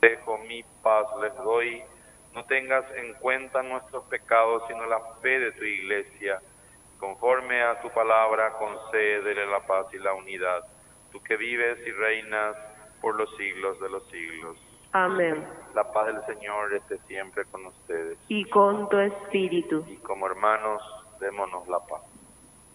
dejo, mi paz les doy. No tengas en cuenta nuestros pecados, sino la fe de tu iglesia. Conforme a tu palabra, concédele la paz y la unidad. Tú que vives y reinas por los siglos de los siglos. Amén. La paz del Señor esté siempre con ustedes. Y con tu espíritu. Y como hermanos, démonos la paz.